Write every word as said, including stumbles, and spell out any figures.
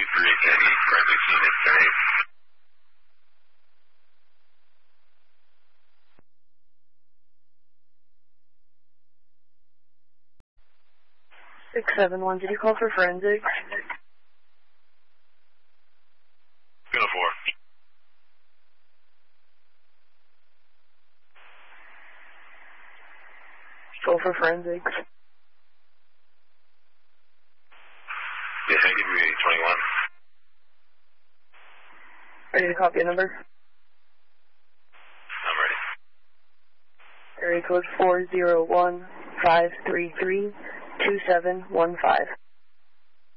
three, Candy, forensics unit, sorry. six seven one, did you call for forensics? Go four. Go for forensics. Yes, I give you twenty-one. Ready to copy a number? I'm ready. Area code four zero one five three three two seven one five.